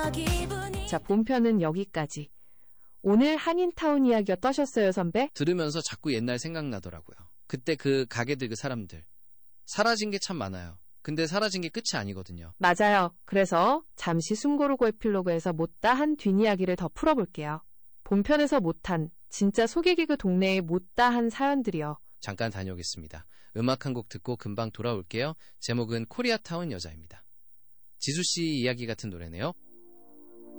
자, 본편은 여기까지. 오늘 한인타운 이야기 어떠셨어요, 선배? 들으면서 자꾸 옛날 생각나더라고요. 그때 그 가게들, 그 사람들. 사라진 게 참 많아요. 근데 사라진 게 끝이 아니거든요. 맞아요. 그래서 잠시 숨 고르고 에필로그에서 못다한 뒷이야기를 더 풀어볼게요. 본편에서 못한, 진짜 소개기그 동네의 못다한 사연들이요. 잠깐 다녀오겠습니다. 음악 한 곡 듣고 금방 돌아올게요. 제목은 코리아타운 여자입니다. 지수씨 이야기 같은 노래네요.